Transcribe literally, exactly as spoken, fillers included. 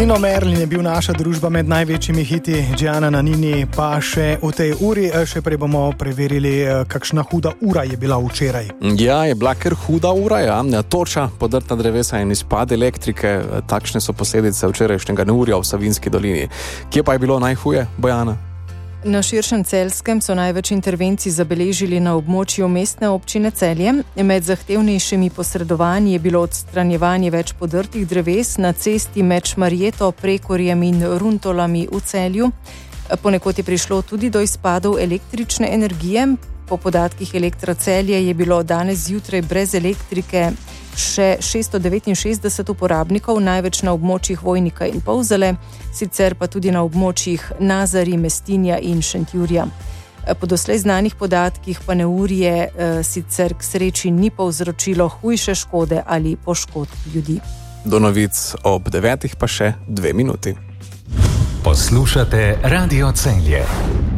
Nino Merlin je bil naša družba med največjimi hiti, Gianna Nannini pa še v tej uri. Še prej bomo preverili, kakšna huda ura je bila včeraj. Ja, je bila kar huda ura, ja. Toča, podrta drevesa in izpad elektrike, takšne so posledice včerajšnjega neurja v Savinjski dolini. Kje pa je bilo najhuje, Bojana? Na širšem Celjskem so največ intervencij zabeležili na območju mestne občine Celje. Med zahtevnejšimi posredovanji je bilo odstranjevanje več podrtih dreves na cesti med Šmarjeto, Prekorjem in Runtolami v Celju. Ponekod je prišlo tudi do izpadov električne energije. Po podatkih Elektra Celje je bilo danes zjutraj brez elektrike še šeststo devetinšestdeset uporabnikov, največ na območjih Vojnika in Polzele, sicer pa tudi na območjih Nazari, Mestinja in Šentjurja. Po doslej znanih podatkih pa neurje e, sicer k sreči ni povzročilo hujše škode ali poškodb ljudi. Do novic ob devetih pa še dve minuti. Poslušate Radio Celje.